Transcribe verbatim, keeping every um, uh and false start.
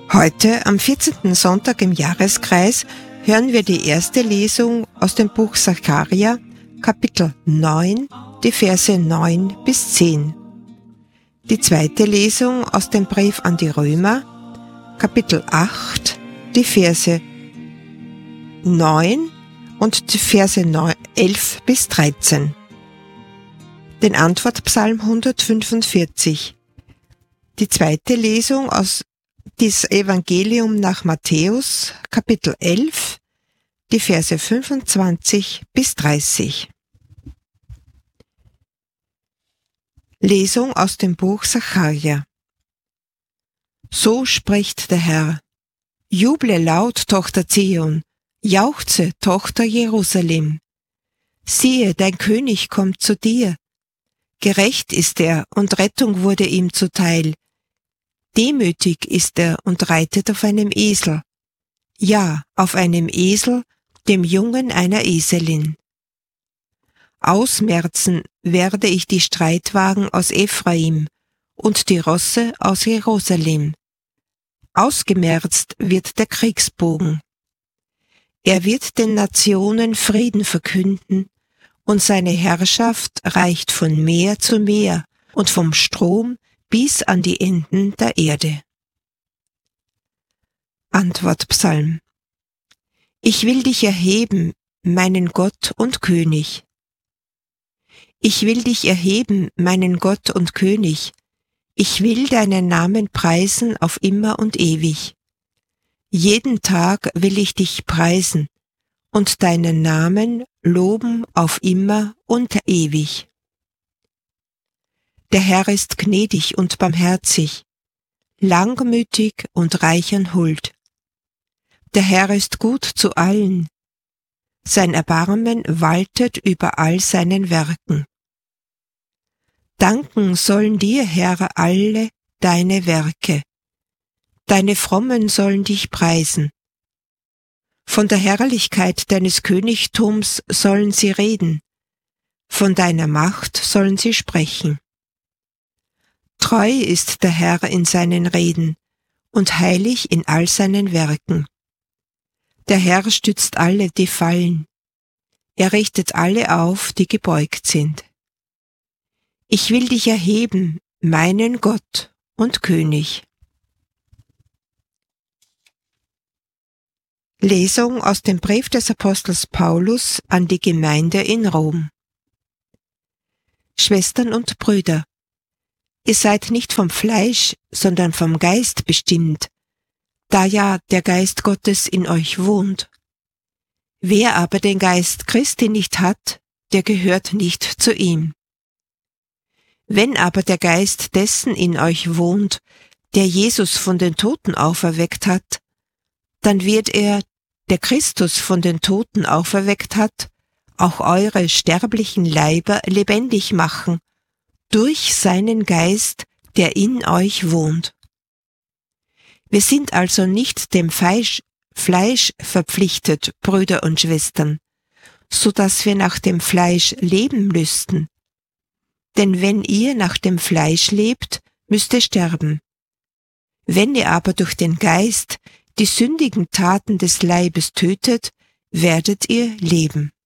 Heute, am vierzehnten Sonntag im Jahreskreis, hören wir die erste Lesung aus dem Buch Sacharja, Kapitel neun, die Verse neun bis zehn. Die zweite Lesung aus dem Brief an die Römer, Kapitel acht, die Verse neun und die Verse elf bis dreizehn. Den Antwortpsalm hundertfünfundvierzig. Die zweite Lesung aus das Evangelium nach Matthäus, Kapitel elf, die Verse fünfundzwanzig bis dreißig. Lesung aus dem Buch Sacharja. So spricht der Herr: Juble laut, Tochter Zion, jauchze, Tochter Jerusalem. Siehe, dein König kommt zu dir. Gerecht ist er, und Rettung wurde ihm zuteil. Demütig ist er und reitet auf einem Esel. Ja, auf einem Esel, dem Jungen einer Eselin. Ausmerzen werde ich die Streitwagen aus Ephraim und die Rosse aus Jerusalem. Ausgemerzt wird der Kriegsbogen. Er wird den Nationen Frieden verkünden, und seine Herrschaft reicht von Meer zu Meer und vom Strom bis an die Enden der Erde. Antwortpsalm. Ich will dich erheben, meinen Gott und König. Ich will dich erheben, meinen Gott und König. Ich will deinen Namen preisen auf immer und ewig. Jeden Tag will ich dich preisen und deinen Namen loben auf immer und ewig. Der Herr ist gnädig und barmherzig, langmütig und reich an Huld. Der Herr ist gut zu allen. Sein Erbarmen waltet über all seinen Werken. Danken sollen dir, Herr, alle deine Werke. Deine Frommen sollen dich preisen. Von der Herrlichkeit deines Königtums sollen sie reden. Von deiner Macht sollen sie sprechen. Treu ist der Herr in seinen Reden und heilig in all seinen Werken. Der Herr stützt alle, die fallen. Er richtet alle auf, die gebeugt sind. Ich will dich erheben, meinen Gott und König. Lesung aus dem Brief des Apostels Paulus an die Gemeinde in Rom. Schwestern und Brüder, ihr seid nicht vom Fleisch, sondern vom Geist bestimmt, da ja der Geist Gottes in euch wohnt. Wer aber den Geist Christi nicht hat, der gehört nicht zu ihm. Wenn aber der Geist dessen in euch wohnt, der Jesus von den Toten auferweckt hat, dann wird er, der Christus von den Toten auferweckt hat, auch eure sterblichen Leiber lebendig machen, durch seinen Geist, der in euch wohnt. Wir sind also nicht dem Fleisch, Fleisch verpflichtet, Brüder und Schwestern, so dass wir nach dem Fleisch leben müssten. Denn wenn ihr nach dem Fleisch lebt, müsst ihr sterben. Wenn ihr aber durch den Geist die sündigen Taten des Leibes tötet, werdet ihr leben.